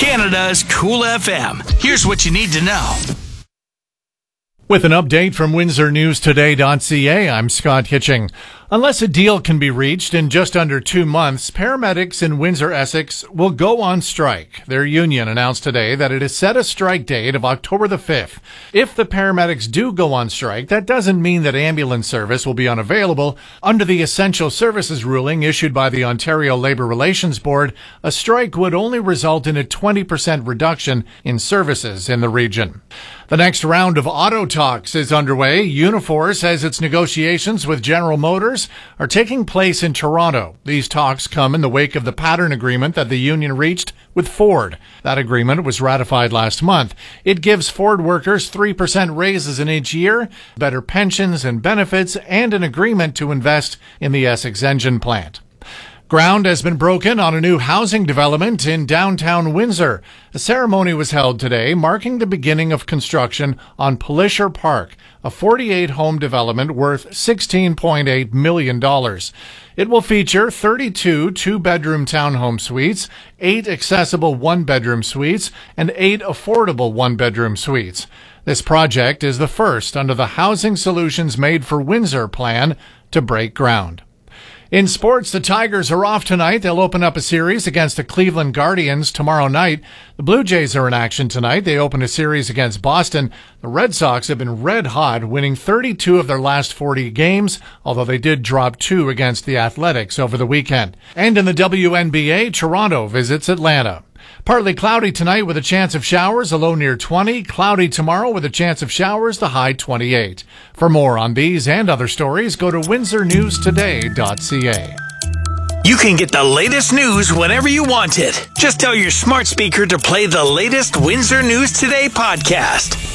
Canada's Cool FM. Here's what you need to know. With an update from WindsorNewsToday.ca, I'm Scott Hitching. Unless a deal can be reached in just under 2 months, paramedics in Windsor-Essex will go on strike. Their union announced today that it has set a strike date of October the 5th. If the paramedics do go on strike, that doesn't mean that ambulance service will be unavailable. Under the Essential Services ruling issued by the Ontario Labour Relations Board, a strike would only result in a 20% reduction in services in the region. The next round of auto talks is underway. Unifor says its negotiations with General Motors are taking place in Toronto. These talks come in the wake of the pattern agreement that the union reached with Ford. That agreement was ratified last month. It gives Ford workers 3% raises in each year, better pensions and benefits, and an agreement to invest in the Essex engine plant. Ground has been broken on a new housing development in downtown Windsor. A ceremony was held today marking the beginning of construction on Pelisher Park, a 48-home development worth $16.8 million. It will feature 32 two-bedroom townhome suites, 8 accessible one-bedroom suites, and 8 affordable one-bedroom suites. This project is the first under the Housing Solutions Made for Windsor plan to break ground. In sports, the Tigers are off tonight. They'll open up a series against the Cleveland Guardians tomorrow night. The Blue Jays are in action tonight. They open a series against Boston. The Red Sox have been red hot, winning 32 of their last 40 games, although they did drop 2 against the Athletics over the weekend. And in the WNBA, Toronto visits Atlanta. Partly cloudy tonight with a chance of showers, a low near 20. Cloudy tomorrow with a chance of showers, the high 28. For more on these and other stories, go to WindsorNewsToday.ca. You can get the latest news whenever you want it. Just tell your smart speaker to play the latest Windsor News Today podcast.